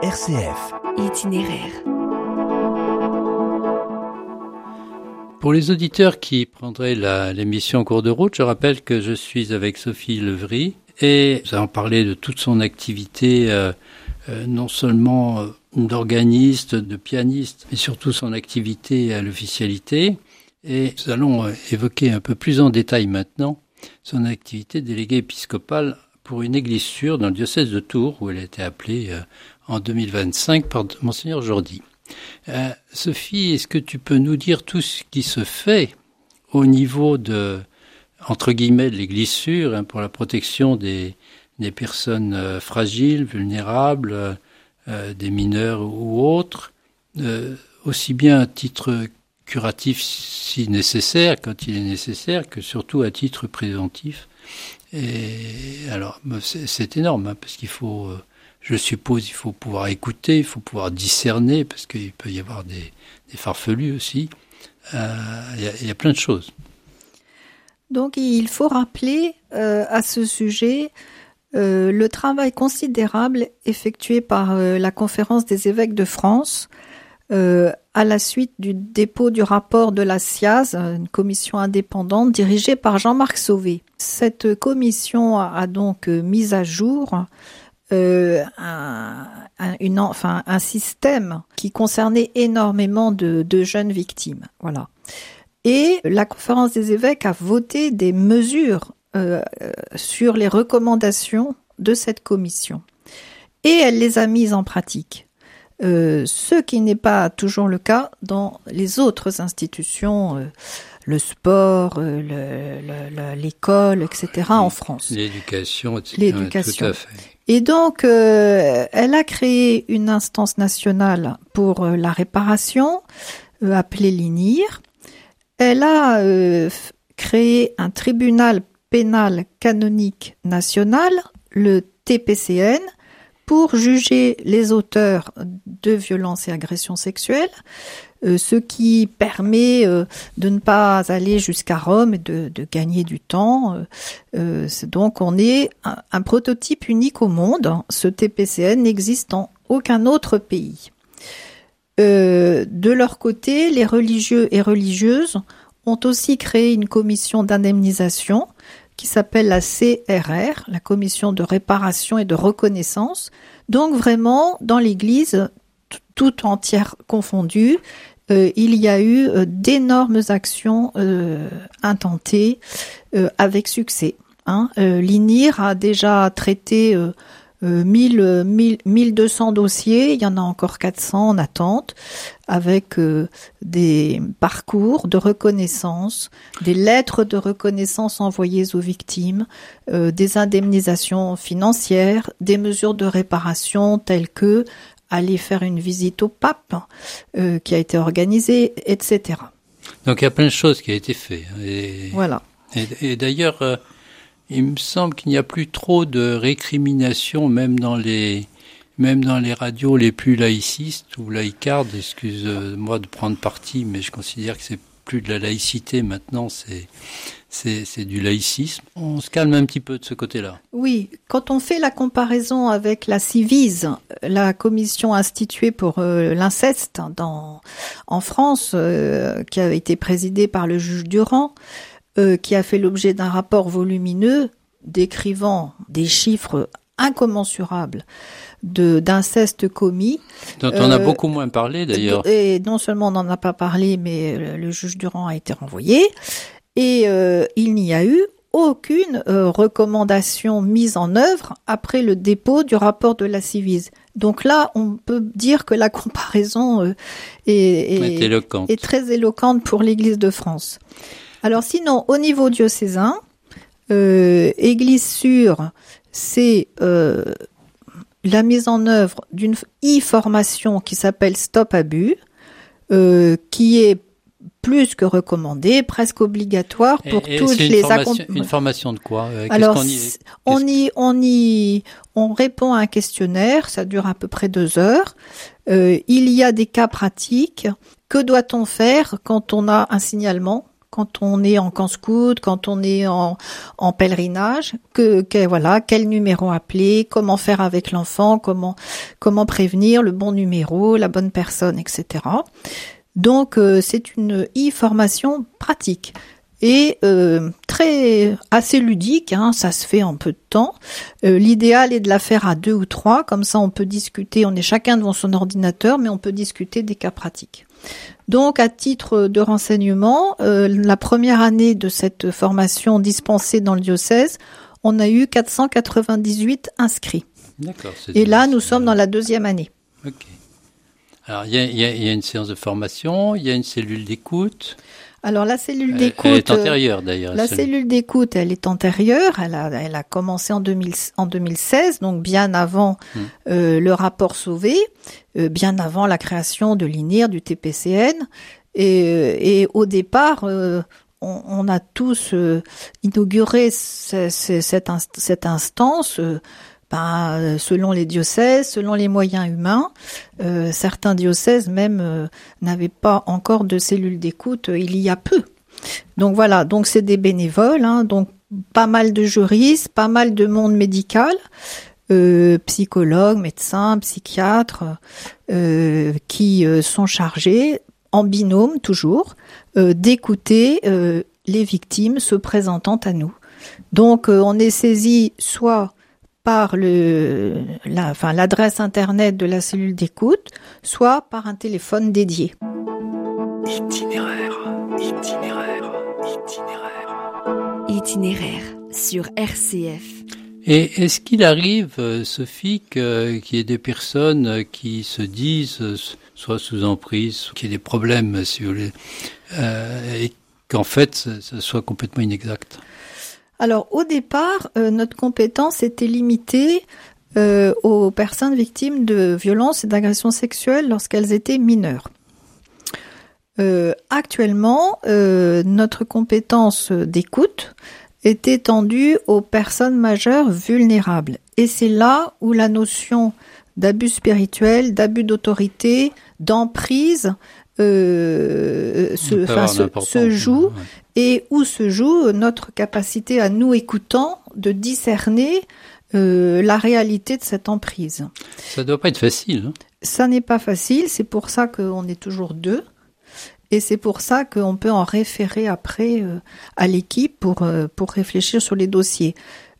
RCF. Itinéraire. Pour les auditeurs qui prendraient l'émission en cours de route, je rappelle que je suis avec Sophie Levry et nous allons parler de toute son activité, non seulement d'organiste, de pianiste, mais surtout son activité à l'officialité. Et nous allons évoquer un peu plus en détail maintenant son activité de déléguée épiscopale pour une église sûre dans le diocèse de Tours, où elle a été appelée en 2025 par Monseigneur Jordi. Sophie, est-ce que tu peux nous dire tout ce qui se fait au niveau de, entre guillemets, de l'église sûre, pour la protection des personnes fragiles, vulnérables, des mineurs ou autres, aussi bien à titre curatif si nécessaire, quand il est nécessaire, que surtout à titre préventif. Et alors, c'est énorme, parce qu'il faut, je suppose, il faut pouvoir écouter, il faut pouvoir discerner, parce qu'il peut y avoir des farfelus aussi. Il y a plein de choses. Donc, il faut rappeler à ce sujet le travail considérable effectué par la Conférence des évêques de France à la suite du dépôt du rapport de la SIAZ, une commission indépendante dirigée par Jean-Marc Sauvé. Cette commission a donc mis à jour un système qui concernait énormément de jeunes victimes. Voilà. Et la Conférence des évêques a voté des mesures sur les recommandations de cette commission. Et elle les a mises en pratique. Ce qui n'est pas toujours le cas dans les autres institutions, le sport, l'école, etc. en France. L'éducation, etc. L'éducation. Tout à fait. Et donc, elle a créé une instance nationale pour la réparation, appelée l'INIR. Elle a créé un tribunal pénal canonique national, le TPCN, pour juger les auteurs de violences et agressions sexuelles, ce qui permet de ne pas aller jusqu'à Rome et de gagner du temps. Donc on est un prototype unique au monde. Ce TPCN n'existe dans aucun autre pays. De leur côté, les religieux et religieuses ont aussi créé une commission d'indemnisation qui s'appelle la CRR, la commission de réparation et de reconnaissance. Donc vraiment, dans l'Église, toute entière confondue, il y a eu d'énormes actions intentées avec succès. L'INIR a déjà traité 1200 dossiers, il y en a encore 400 en attente, avec des parcours de reconnaissance, des lettres de reconnaissance envoyées aux victimes, des indemnisations financières, des mesures de réparation telles que aller faire une visite au pape qui a été organisée, etc. Donc il y a plein de choses qui ont été faites. Voilà. Et d'ailleurs, il me semble qu'il n'y a plus trop de récriminations, même dans les radios les plus laïcistes ou laïcardes. Excuse-moi de prendre parti, mais je considère que c'est plus de la laïcité maintenant, c'est du laïcisme. On se calme un petit peu de ce côté-là. Oui, quand on fait la comparaison avec la Civise, la commission instituée pour l'inceste en France, qui a été présidée par le juge Durand, qui a fait l'objet d'un rapport volumineux décrivant des chiffres incommensurables d'inceste commis. Dont on a beaucoup moins parlé d'ailleurs. Et non seulement on n'en a pas parlé, mais le juge Durand a été renvoyé. Et il n'y a eu aucune recommandation mise en œuvre après le dépôt du rapport de la Civise. Donc là, on peut dire que la comparaison est très éloquente pour l'Église de France. Alors sinon, au niveau diocésain, Église sûre, c'est la mise en œuvre d'une e-formation qui s'appelle Stop Abus, qui est plus que recommandée, presque obligatoire pour tous les accompagnants. Une formation de quoi? Alors, on répond à un questionnaire, ça dure à peu près 2 heures. Il y a des cas pratiques. Que doit-on faire quand on a un signalement, quand on est en camp scout, quand on est en pèlerinage, voilà, quel numéro appeler, comment faire avec l'enfant, comment prévenir le bon numéro, la bonne personne, etc. Donc c'est une e-formation pratique et assez ludique, hein, ça se fait en peu de temps. L'idéal est de la faire à 2 ou 3, comme ça on peut discuter, on est chacun devant son ordinateur, mais on peut discuter des cas pratiques. Donc à titre de renseignement, la première année de cette formation dispensée dans le diocèse, on a eu 498 inscrits. D'accord. Et là nous sommes dans la 2e année. Ok. Alors il y a une séance de formation, il y a une cellule d'écoute. Alors la cellule d'écoute, elle est antérieure d'ailleurs. La cellule d'écoute, elle est antérieure. Elle a commencé en 2016, donc bien avant le rapport Sauvé, bien avant la création de l'INIR, du TPCN. Et au départ, on a tous inauguré cette instance. Selon les diocèses, selon les moyens humains, certains diocèses même n'avaient pas encore de cellules d'écoute il y a peu. Donc voilà, donc c'est des bénévoles, hein, donc pas mal de juristes, pas mal de monde médical, psychologues, médecins, psychiatres, qui sont chargés, en binôme toujours, d'écouter les victimes se présentant à nous. Donc on est saisi soit par l'adresse internet de la cellule d'écoute, soit par un téléphone dédié. Itinéraire sur RCF. Et est-ce qu'il arrive, Sophie, qu'il y ait des personnes qui se disent, soit sous emprise, qu'il y ait des problèmes, si vous voulez, et qu'en fait, ce soit complètement inexact ? Alors au départ, notre compétence était limitée aux personnes victimes de violences et d'agressions sexuelles lorsqu'elles étaient mineures. Actuellement, notre compétence d'écoute est étendue aux personnes majeures vulnérables. Et c'est là où la notion d'abus spirituel, d'abus d'autorité, d'emprise se joue, et où se joue notre capacité à nous écoutants de discerner la réalité de cette emprise. Ça doit pas être facile. Hein. Ça n'est pas facile, c'est pour ça qu'on est toujours 2. Et c'est pour ça qu'on peut en référer après à l'équipe pour réfléchir sur les dossiers.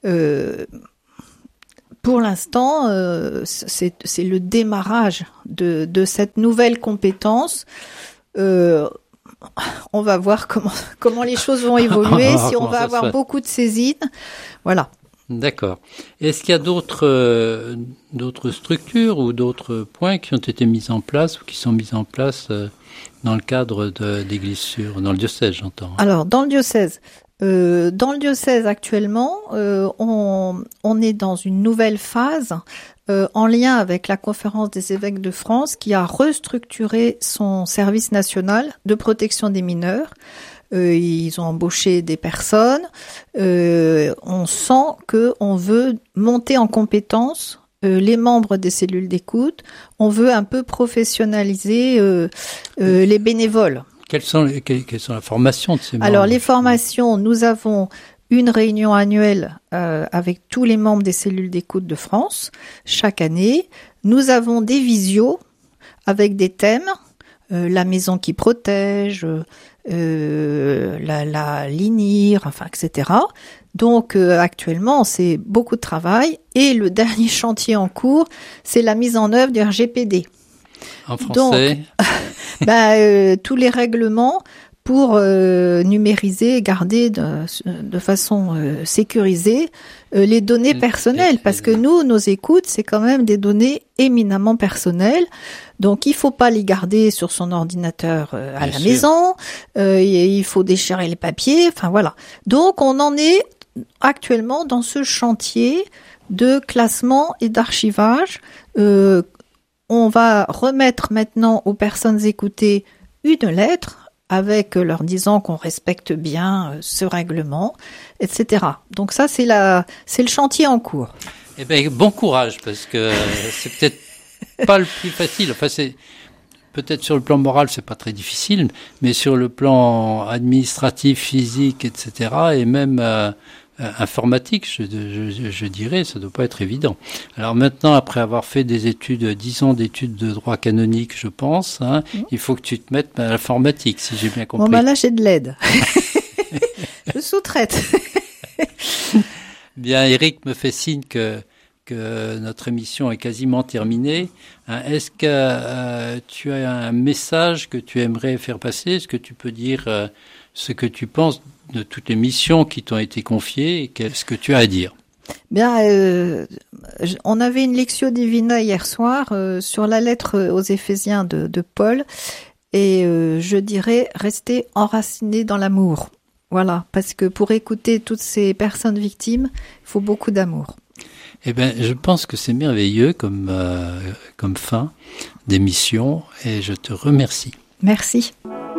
Pour l'instant, c'est le démarrage de cette nouvelle compétence. On va voir comment les choses vont évoluer, si on va avoir beaucoup de saisines. Voilà. D'accord. Est-ce qu'il y a d'autres structures ou d'autres points qui ont été mis en place ou qui sont mis en place dans le cadre d'Église Sûre, dans le diocèse, j'entends. Alors, dans le diocèse actuellement, on est dans une nouvelle phase en lien avec la Conférence des évêques de France qui a restructuré son service national de protection des mineurs. Ils ont embauché des personnes. On sent qu'on veut monter en compétence les membres des cellules d'écoute. On veut un peu professionnaliser les bénévoles. Quelles sont la formation de ces membres ? Alors, les formations, nous avons une réunion annuelle avec tous les membres des cellules d'écoute de France, chaque année. Nous avons des visios avec des thèmes, la maison qui protège, l'INIR, enfin, etc. Donc, actuellement, c'est beaucoup de travail. Et le dernier chantier en cours, c'est la mise en œuvre du RGPD. En français ? Donc, tous les règlements pour numériser et garder de façon sécurisée les données personnelles. Parce que nos écoutes, c'est quand même des données éminemment personnelles. Donc, il faut pas les garder sur son ordinateur à la maison. Il faut déchirer les papiers. Enfin, voilà. Donc, on en est actuellement dans ce chantier de classement et d'archivage. On va remettre maintenant aux personnes écoutées une lettre avec leur disant qu'on respecte bien ce règlement, etc. Donc ça, c'est le chantier en cours. Eh bien, bon courage, parce que c'est peut-être pas le plus facile. Enfin, peut-être sur le plan moral, c'est pas très difficile, mais sur le plan administratif, physique, etc., et même informatique, je dirais, ça doit pas être évident. Alors maintenant, après avoir fait des études, 10 ans d'études de droit canonique, je pense, il faut que tu te mettes à l'informatique, si j'ai bien compris. Bon, là, j'ai de l'aide. Je sous-traite. Bien, Eric me fait signe que notre émission est quasiment terminée. Est-ce que tu as un message que tu aimerais faire passer? Est-ce que tu peux dire ce que tu penses de toutes les missions qui t'ont été confiées et qu'est-ce que tu as à dire? Bien, on avait une Lectio Divina hier soir sur la lettre aux Éphésiens de Paul, et je dirais rester enraciné dans l'amour. Voilà, parce que pour écouter toutes ces personnes victimes, il faut beaucoup d'amour. Eh bien, je pense que c'est merveilleux comme fin d'émission, et je te remercie. Merci.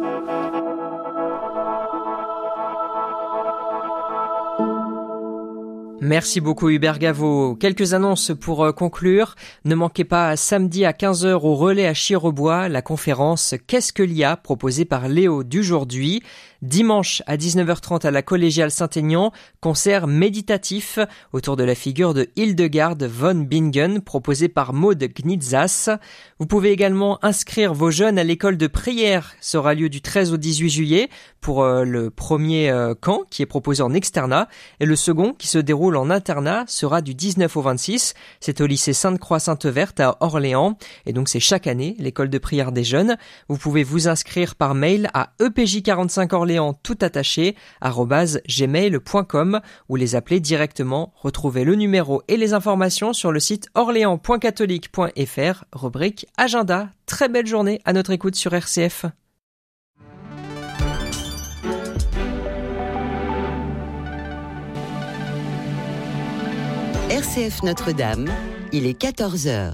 Merci beaucoup Hubert Gaveau. Quelques annonces pour conclure. Ne manquez pas samedi à 15h au relais à Chirebois la conférence « Qu'est-ce que l'IA ?» proposée par Léo d'aujourd'hui. Dimanche à 19h30 à la Collégiale Saint-Aignan, concert méditatif autour de la figure de Hildegard von Bingen proposée par Maud Gnitzas. Vous pouvez également inscrire vos jeunes à l'école de prière. Ça aura lieu du 13 au 18 juillet pour le premier camp qui est proposé en externat, et le second qui se déroule en internat sera du 19 au 26. C'est au lycée Sainte-Croix-Sainte-Verte à Orléans, et donc c'est chaque année l'école de prière des jeunes. Vous pouvez vous inscrire par mail à epj45orléans tout attaché @gmail.com ou les appeler directement. Retrouvez le numéro et les informations sur le site orléans.catholique.fr, rubrique agenda. Très belle journée à notre écoute sur RCF. RCF Notre-Dame, il est 14h.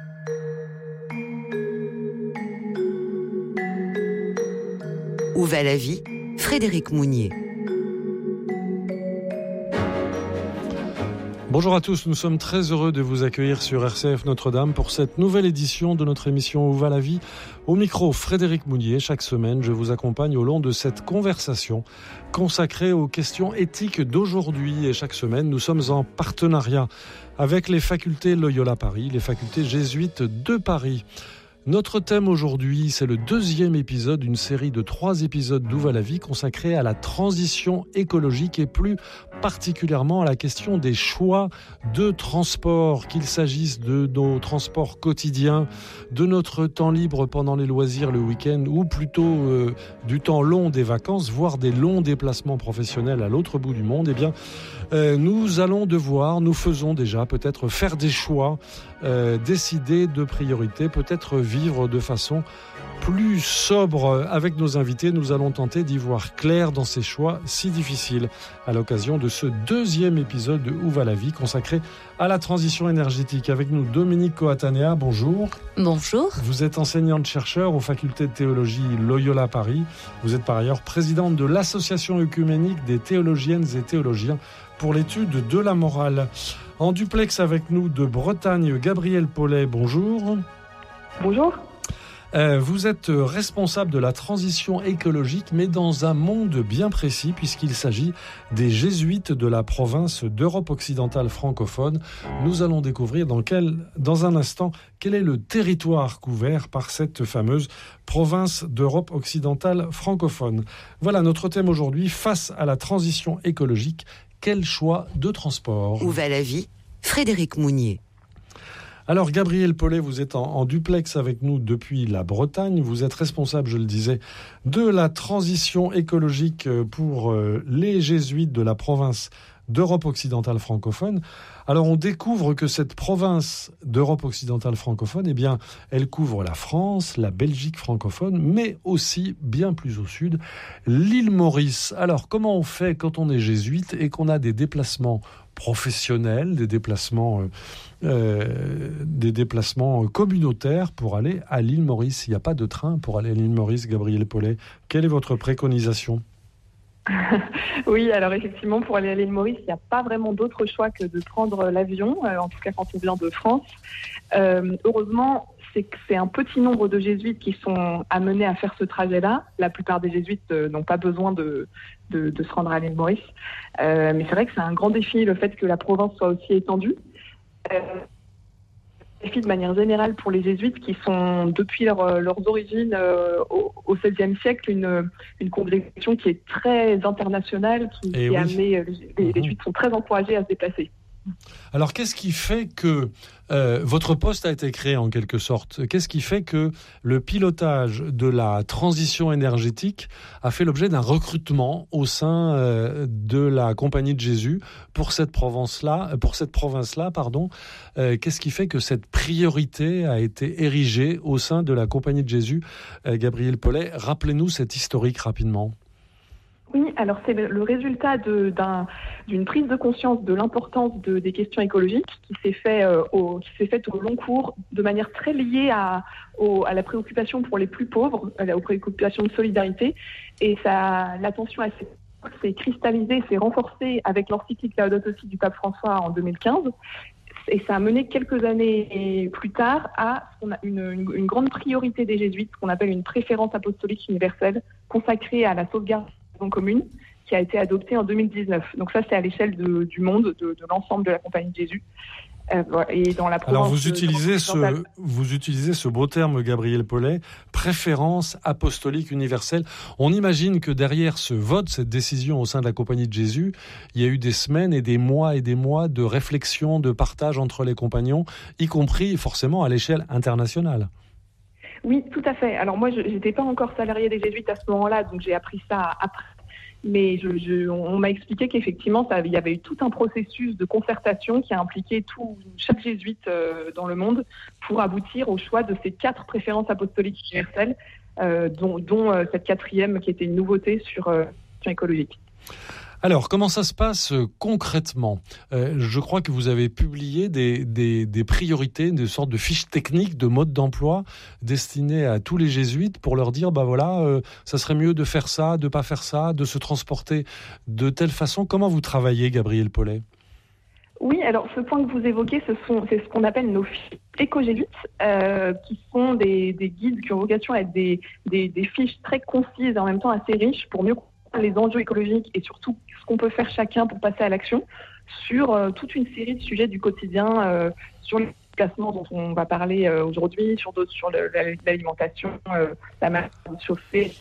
Où va la vie? Frédéric Mounier. Bonjour à tous, nous sommes très heureux de vous accueillir sur RCF Notre-Dame pour cette nouvelle édition de notre émission Où va la vie? Au micro, Frédéric Mounier. Chaque semaine, je vous accompagne au long de cette conversation consacrée aux questions éthiques d'aujourd'hui. Et chaque semaine, nous sommes en partenariat avec les facultés Loyola Paris, les facultés jésuites de Paris. Notre thème aujourd'hui, c'est le 2e épisode d'une série de 3 épisodes d'Où va la vie consacrés à la transition écologique et plus particulièrement à la question des choix de transport, qu'il s'agisse de nos transports quotidiens, de notre temps libre pendant les loisirs le week-end ou plutôt du temps long des vacances, voire des longs déplacements professionnels à l'autre bout du monde. Eh bien, nous allons devoir, nous faisons déjà peut-être faire des choix, décider de priorités, peut-être vivre de façon plus sobre. Avec nos invités, nous allons tenter d'y voir clair dans ces choix si difficiles à l'occasion de ce 2e épisode de Où va la vie consacré à la transition énergétique. Avec nous, Dominique Coatanea, bonjour. Bonjour. Vous êtes enseignante-chercheur aux facultés de théologie Loyola Paris. Vous êtes par ailleurs présidente de l'Association œcuménique des théologiennes et théologiens pour l'étude de la morale. En duplex avec nous de Bretagne, Gabriel Paulet, bonjour. Bonjour. Vous êtes responsable de la transition écologique, mais dans un monde bien précis, puisqu'il s'agit des jésuites de la province d'Europe occidentale francophone. Nous allons découvrir dans un instant quel est le territoire couvert par cette fameuse province d'Europe occidentale francophone. Voilà notre thème aujourd'hui, face à la transition écologique, quel choix de transport? Où va la vie? Frédéric Mounier. Alors Gabriel Paulet, vous êtes en duplex avec nous depuis la Bretagne. Vous êtes responsable, je le disais, de la transition écologique pour les jésuites de la province d'Europe occidentale francophone. Alors on découvre que cette province d'Europe occidentale francophone, eh bien, elle couvre la France, la Belgique francophone, mais aussi, bien plus au sud, l'île Maurice. Alors comment on fait quand on est jésuite et qu'on a des déplacements professionnels, des déplacements communautaires pour aller à l'île Maurice? Il n'y a pas de train pour aller à l'île Maurice, Gabriel Paulet. Quelle est votre préconisation? Oui, alors effectivement, pour aller à l'île Maurice, il n'y a pas vraiment d'autre choix que de prendre l'avion, en tout cas quand on vient de France. Heureusement, c'est que c'est un petit nombre de jésuites qui sont amenés à faire ce trajet-là. La plupart des jésuites n'ont pas besoin de se rendre à l'île Maurice. Mais c'est vrai que c'est un grand défi, le fait que la province soit aussi étendue. Défi de manière générale pour les jésuites qui sont, depuis leurs origines au XVIe siècle, une congrégation qui est très internationale, qui est amenée, les jésuites sont très encouragés à se déplacer. Alors, qu'est-ce qui fait que votre poste a été créé en quelque sorte ? Qu'est-ce qui fait que le pilotage de la transition énergétique a fait l'objet d'un recrutement au sein de la Compagnie de Jésus pour cette province-là, qu'est-ce qui fait que cette priorité a été érigée au sein de la Compagnie de Jésus ? Gabriel Paulet, rappelez-nous cette historique rapidement. Oui, alors c'est le résultat d'une prise de conscience de l'importance des questions écologiques qui s'est faite au long cours de manière très liée à la préoccupation pour les plus pauvres, aux préoccupations de solidarité. Et l'attention à s'est cristallisée, s'est renforcée avec l'encyclique Laudato Si du pape François en 2015. Et ça a mené quelques années plus tard à une grande priorité des jésuites, ce qu'on appelle une préférence apostolique universelle consacrée à la sauvegarde commune qui a été adoptée en 2019. Donc ça, c'est à l'échelle du monde, de l'ensemble de la Compagnie de Jésus. Et dans la province. Alors vous utilisez ce beau terme, Gabriel Paulet, préférence apostolique universelle. On imagine que derrière ce vote, cette décision au sein de la Compagnie de Jésus, il y a eu des semaines et des mois de réflexion, de partage entre les compagnons, y compris forcément à l'échelle internationale. Oui, tout à fait. Alors moi, je n'étais pas encore salariée des jésuites à ce moment-là, donc j'ai appris ça après. Mais on m'a expliqué qu'effectivement, il y avait eu tout un processus de concertation qui a impliqué chaque jésuite dans le monde pour aboutir au choix de ces 4 préférences apostoliques universelles, dont cette 4e qui était une nouveauté sur la question écologique. Alors, comment ça se passe concrètement ? Je crois que vous avez publié des priorités, des sortes de fiches techniques, de modes d'emploi destinées à tous les jésuites pour leur dire, ça serait mieux de faire ça, de pas faire ça, de se transporter de telle façon. Comment vous travaillez, Gabriel Paulet ? Oui, alors ce point que vous évoquez, c'est ce qu'on appelle nos fiches éco-jésuites, qui sont des guides qui ont vocation à être des fiches très concises et en même temps assez riches pour mieux les enjeux écologiques et surtout ce qu'on peut faire chacun pour passer à l'action sur toute une série de sujets du quotidien, sur les déplacements dont on va parler aujourd'hui, sur d'autres, sur l'alimentation, la manière de chauffer,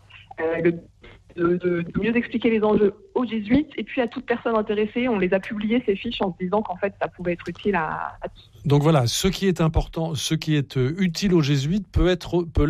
de mieux expliquer les enjeux aux jésuites et puis à toute personne intéressée. On les a publiés, ces fiches, en se disant qu'en fait ça pouvait être utile à tous. Donc voilà, ce qui est important, ce qui est utile aux jésuites peut